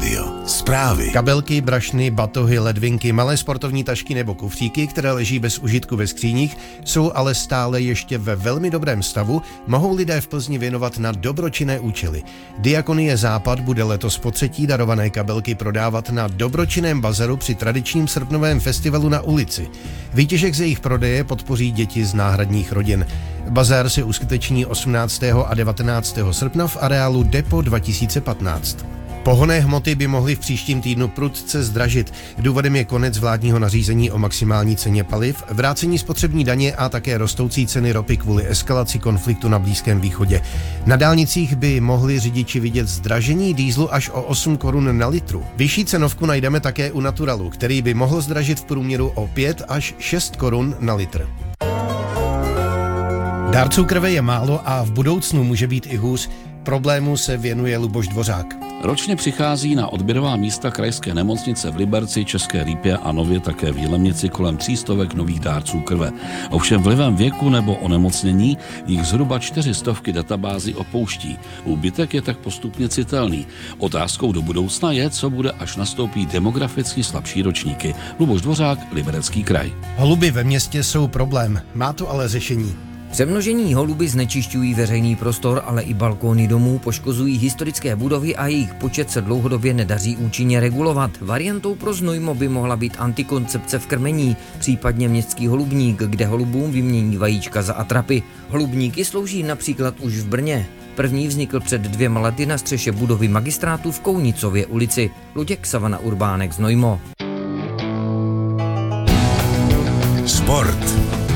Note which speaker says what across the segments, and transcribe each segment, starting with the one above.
Speaker 1: rádio. Zprávy.
Speaker 2: Kabelky, brašny, batohy, ledvinky, malé sportovní tašky nebo kufříky, které leží bez užitku ve skříních, jsou ale stále ještě ve velmi dobrém stavu, mohou lidé v Plzni věnovat na dobročinné účely. Diakonie Západ bude letos po třetí darované kabelky prodávat na dobročinném bazaru při tradičním srpnovém festivalu na ulici. Výtěžek z jejich prodeje podpoří děti z náhradních rodin. Bazar se uskuteční 18. a 19. srpna v areálu Depo 2015. Pohonné hmoty by mohly v příštím týdnu prudce zdražit. Důvodem je konec vládního nařízení o maximální ceně paliv, vrácení spotřební daně a také rostoucí ceny ropy kvůli eskalaci konfliktu na Blízkém východě. Na dálnicích by mohli řidiči vidět zdražení dýzlu až o 8 korun na litru. Vyšší cenovku najdeme také u Naturalu, který by mohl zdražit v průměru o 5 až 6 korun na litr. Dárců krve je málo a v budoucnu může být i hůř. Problému se věnuje Luboš Dvořák.
Speaker 3: Ročně přichází na odběrová místa krajské nemocnice v Liberci, České Lípě a nově také v Jilemnici kolem 300 nových dárců krve. Ovšem vlivem věku nebo onemocnění jich zhruba 400 databázi opouští. Úbytek je tak postupně citelný. Otázkou do budoucna je, co bude, až nastoupí demograficky slabší ročníky. Luboš Dvořák, Liberecký kraj.
Speaker 2: Holuby ve městě jsou problém, má to ale řešení.
Speaker 4: Přemnožení holuby znečišťují veřejný prostor, ale i balkóny domů, poškozují historické budovy a jejich počet se dlouhodobě nedaří účinně regulovat. Variantou pro Znojmo by mohla být antikoncepce v krmení, případně městský holubník, kde holubům vymění vajíčka za atrapy. Holubníky slouží například už v Brně. První vznikl před 2 lety na střeše budovy magistrátu v Kounicově ulici. Luděk Savana Urbánek, Znojmo.
Speaker 1: Sport.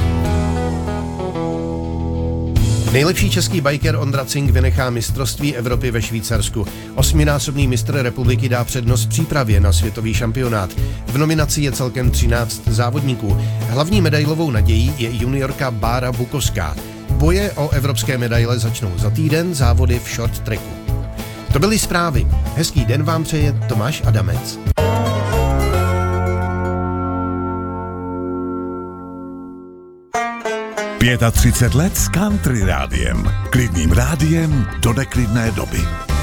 Speaker 2: Nejlepší český biker Ondra Cink vynechá mistrovství Evropy ve Švýcarsku. 8násobný mistr republiky dá přednost přípravě na světový šampionát. V nominaci je celkem 13 závodníků. Hlavní medailovou nadějí je juniorka Bára Bukovská. Boje o evropské medaile začnou za týden, závody v short tracku. To byly zprávy. Hezký den vám přeje Tomáš Adamec.
Speaker 1: 35 let s Country rádiem. Klidným rádiem do neklidné doby.